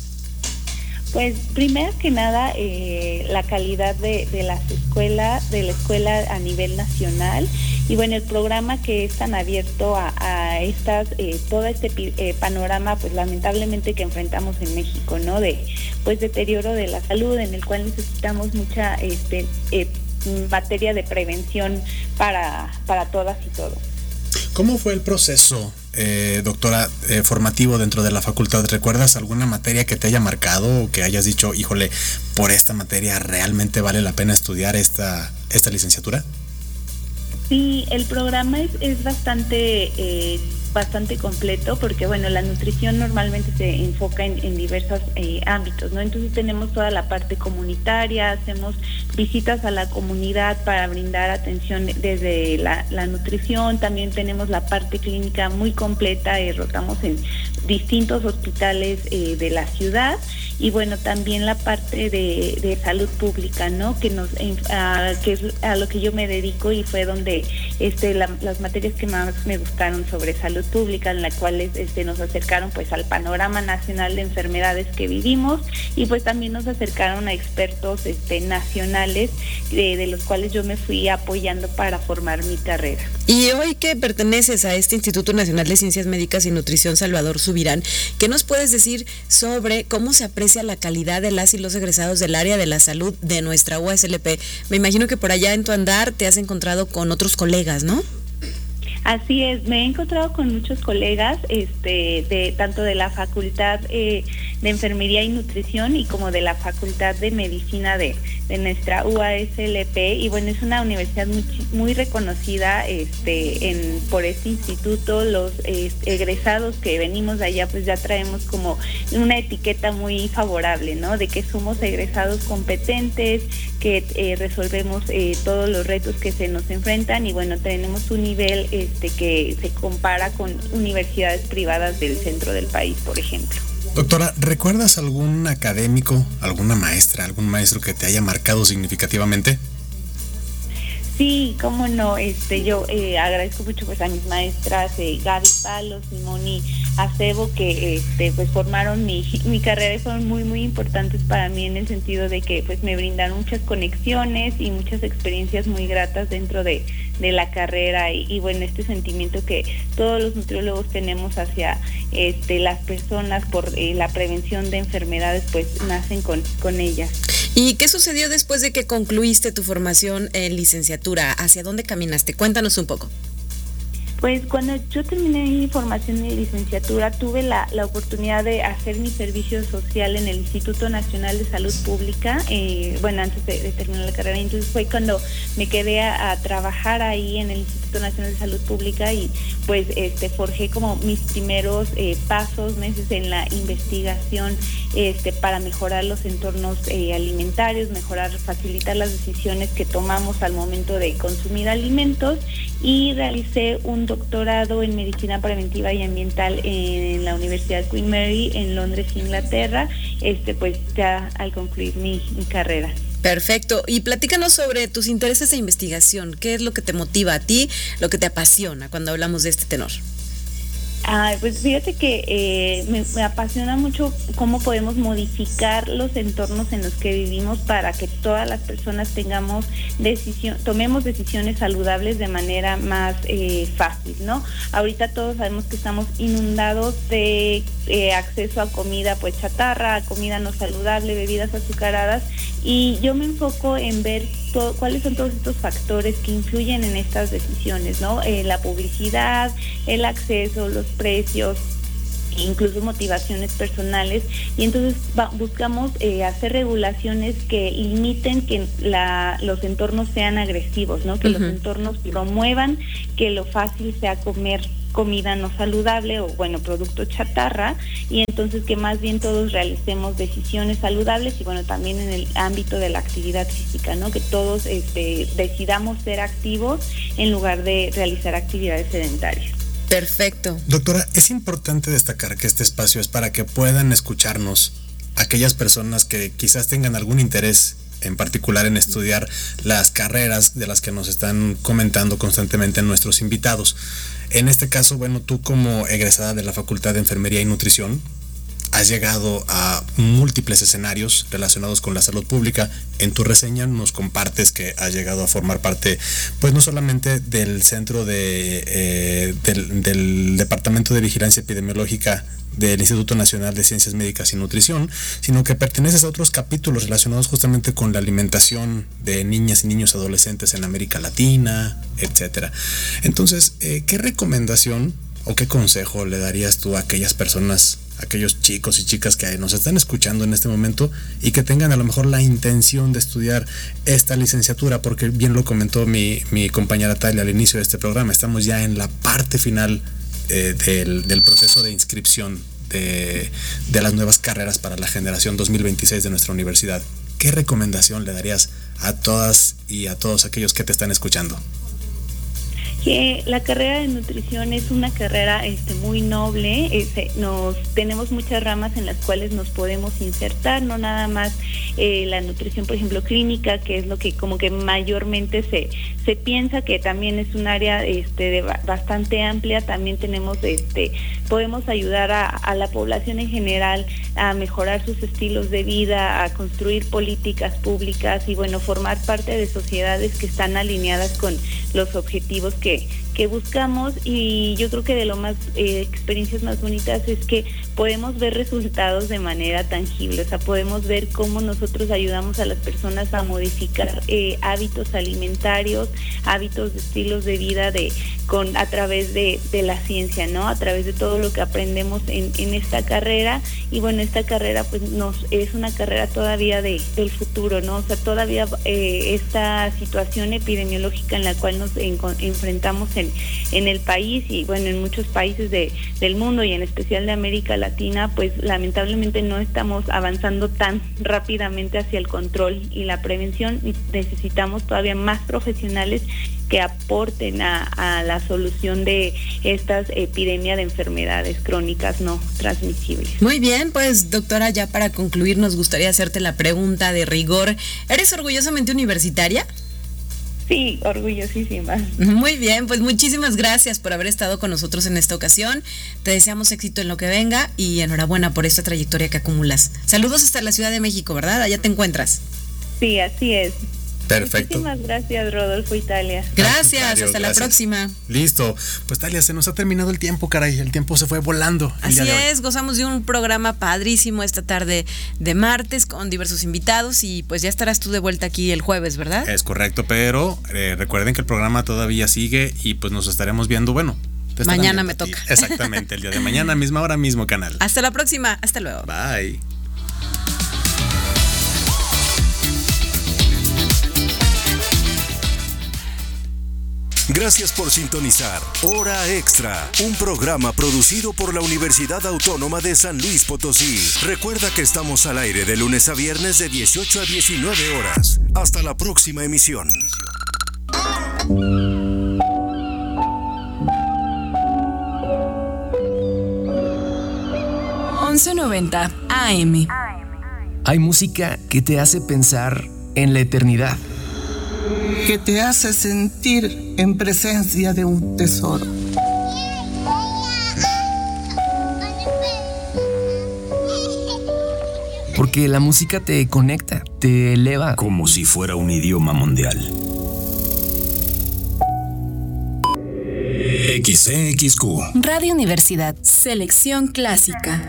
Pues primero que nada eh, la calidad de, de las escuelas, de la escuela a nivel nacional y bueno, el programa que es tan abierto a, a estas, eh, todo este eh, panorama pues lamentablemente que enfrentamos en México, ¿no? De pues deterioro de la salud en el cual necesitamos mucha este eh, materia de prevención para, para todas y todos. ¿Cómo fue el proceso, eh, doctora, eh, formativo dentro de la facultad? ¿Recuerdas alguna materia que te haya marcado o que hayas dicho, híjole, por esta materia realmente vale la pena estudiar esta, esta licenciatura? Sí, el programa es, es bastante eh, bastante completo porque bueno, la nutrición normalmente se enfoca en, en diversos eh, ámbitos, ¿no? Entonces tenemos toda la parte comunitaria, hacemos visitas a la comunidad para brindar atención desde la, la nutrición, también tenemos la parte clínica muy completa, eh, rotamos en distintos hospitales eh, de la ciudad y bueno, también la parte de, de salud pública, ¿no? Que nos a, que es a lo que yo me dedico y fue donde este la, las materias que más me gustaron sobre salud pública, en las cuales este nos acercaron pues al panorama nacional de enfermedades que vivimos y pues también nos acercaron a expertos este nacionales de, de los cuales yo me fui apoyando para formar mi carrera. Y hoy que perteneces a este Instituto Nacional de Ciencias Médicas y Nutrición Salvador Subirán, ¿qué nos puedes decir sobre cómo se aprecia la calidad de las y los egresados del área de la salud de nuestra U A S L P? Me imagino que por allá en tu andar te has encontrado con otros colegas, ¿no? Así es, me he encontrado con muchos colegas, este, de tanto de la Facultad eh, de Enfermería y Nutrición y como de la Facultad de Medicina de, de nuestra U A S L P y bueno, es una universidad muy, muy reconocida este, en, por este instituto. Los eh, egresados que venimos de allá pues ya traemos como una etiqueta muy favorable, ¿no? De que somos egresados competentes, que eh, resolvemos eh, todos los retos que se nos enfrentan y bueno, tenemos un nivel este, que se compara con universidades privadas del centro del país, por ejemplo. Doctora, ¿recuerdas algún académico, alguna maestra, algún maestro que te haya marcado significativamente? Sí, cómo no, este, yo eh, agradezco mucho pues a mis maestras eh, Gaby Palos, Simoni Acebo, que este, pues formaron mi, mi carrera y fueron muy muy importantes para mí en el sentido de que pues me brindaron muchas conexiones y muchas experiencias muy gratas dentro de, de la carrera y, y bueno, este sentimiento que todos los nutriólogos tenemos hacia este, las personas por eh, la prevención de enfermedades, pues nacen con, con ellas. ¿Y qué sucedió después de que concluiste tu formación en licenciatura? ¿Hacia dónde caminaste? Cuéntanos un poco. Pues cuando yo terminé mi formación de licenciatura tuve la, la oportunidad de hacer mi servicio social en el Instituto Nacional de Salud Pública, eh, bueno, antes de, de terminar la carrera, entonces fue cuando me quedé a, a trabajar ahí en el Instituto Nacional de Salud Pública y pues este forjé como mis primeros eh, pasos, meses en la investigación este para mejorar los entornos eh, alimentarios, mejorar, facilitar las decisiones que tomamos al momento de consumir alimentos, y realicé un doctorado en medicina preventiva y ambiental en la Universidad Queen Mary en Londres, Inglaterra, este pues ya al concluir mi, mi carrera. Perfecto. Y platícanos sobre tus intereses de investigación. ¿Qué es lo que te motiva a ti, lo que te apasiona cuando hablamos de este tenor? Ah, pues fíjate que eh, me, me apasiona mucho cómo podemos modificar los entornos en los que vivimos para que todas las personas tengamos decisión, tomemos decisiones saludables de manera más eh, fácil, ¿no? Ahorita todos sabemos que estamos inundados de eh, acceso a comida pues chatarra, a comida no saludable, bebidas azucaradas, y yo me enfoco en ver todo, cuáles son todos estos factores que influyen en estas decisiones, ¿no? Eh, la publicidad, el acceso, los precios, incluso motivaciones personales, y entonces va, buscamos eh, hacer regulaciones que limiten que la, los entornos sean agresivos, ¿no? Que uh-huh. los entornos promuevan que lo fácil sea comer comida no saludable o bueno, producto chatarra, y entonces que más bien todos realicemos decisiones saludables y bueno, también en el ámbito de la actividad física, ¿no? Que todos este, decidamos ser activos en lugar de realizar actividades sedentarias. Perfecto. Doctora, es importante destacar que este espacio es para que puedan escucharnos aquellas personas que quizás tengan algún interés en particular en estudiar las carreras de las que nos están comentando constantemente nuestros invitados. En este caso, bueno, tú como egresada de la Facultad de Enfermería y Nutrición, has llegado a múltiples escenarios relacionados con la salud pública. En tu reseña nos compartes que has llegado a formar parte, pues no solamente del centro de eh, del, del Departamento de Vigilancia Epidemiológica del Instituto Nacional de Ciencias Médicas y Nutrición, sino que perteneces a otros capítulos relacionados justamente con la alimentación de niñas y niños adolescentes en América Latina, etcétera. Entonces, eh, ¿qué recomendación o qué consejo le darías tú a aquellas personas, aquellos chicos y chicas que nos están escuchando en este momento y que tengan a lo mejor la intención de estudiar esta licenciatura? Porque bien lo comentó mi, mi compañera Talia al inicio de este programa, estamos ya en la parte final eh, del, del proceso de inscripción de, de las nuevas carreras para la generación dos mil veintiséis de nuestra universidad. ¿Qué recomendación le darías a todas y a todos aquellos que te están escuchando? Que la carrera de nutrición es una carrera este, muy noble, este, nos tenemos muchas ramas en las cuales nos podemos insertar, no nada más eh, la nutrición, por ejemplo, clínica, que es lo que como que mayormente se, se piensa, que también es un área este, de bastante amplia. También tenemos, este, podemos ayudar a, a la población en general a mejorar sus estilos de vida, a construir políticas públicas y bueno, formar parte de sociedades que están alineadas con los objetivos que que buscamos. Y yo creo que de lo más eh, experiencias más bonitas es que podemos ver resultados de manera tangible, o sea, podemos ver cómo nosotros ayudamos a las personas a modificar eh, hábitos alimentarios, hábitos de estilos de vida de con a través de, de la ciencia, ¿no? A través de todo lo que aprendemos en, en esta carrera. Y bueno, esta carrera pues nos es una carrera todavía de, del futuro, ¿no? O sea, todavía eh, esta situación epidemiológica en la cual nos en, enfrentamos en, en el país y bueno, en muchos países de, del mundo y en especial de América Latina, pues lamentablemente no estamos avanzando tan rápidamente hacia el control y la prevención, y necesitamos todavía más profesionales que aporten a, a la solución de estas epidemias de enfermedades crónicas no transmisibles. Muy bien, pues doctora, ya para concluir nos gustaría hacerte la pregunta de rigor. ¿Eres orgullosamente universitaria? Sí, orgullosísima. Muy bien, pues muchísimas gracias por haber estado con nosotros en esta ocasión. Te deseamos éxito en lo que venga y enhorabuena por esta trayectoria que acumulas. Saludos hasta la Ciudad de México, ¿verdad? Allá te encuentras. Sí, así es. Perfecto. Muchísimas gracias, Rodolfo Italia. Gracias, hasta gracias. la próxima. Listo. Pues Talia, se nos ha terminado el tiempo, caray. El tiempo se fue volando. El Así día de hoy. es, gozamos de un programa padrísimo esta tarde de martes con diversos invitados y pues ya estarás tú de vuelta aquí el jueves, ¿verdad? Es correcto, pero eh, recuerden que el programa todavía sigue y pues nos estaremos viendo, bueno. te estarán Mañana viendo me a ti. toca. Exactamente, el día de mañana, misma hora, mismo canal. Hasta la próxima, hasta luego. Bye. Gracias por sintonizar Hora Extra, un programa producido por la Universidad Autónoma de San Luis Potosí. Recuerda que estamos al aire de lunes a viernes de dieciocho a diecinueve horas. Hasta la próxima emisión. once noventa A M. Hay música que te hace pensar en la eternidad. Que te hace sentir en presencia de un tesoro. Porque la música te conecta, te eleva. Como si fuera un idioma mundial. X C X Q. Radio Universidad. Selección clásica.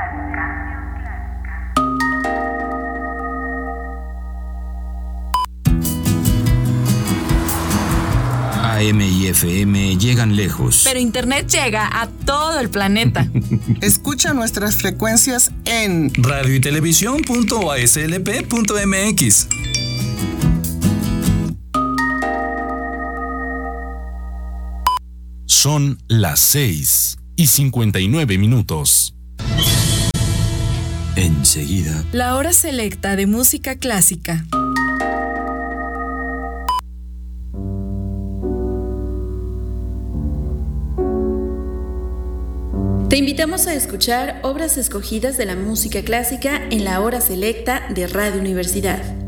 A M y F M llegan lejos. Pero Internet llega a todo el planeta. Escucha nuestras frecuencias en radio y televisión punto a s l p punto m x. Son las seis y cincuenta y nueve minutos. Enseguida. La hora selecta de música clásica. Te invitamos a escuchar obras escogidas de la música clásica en la hora selecta de Radio Universidad.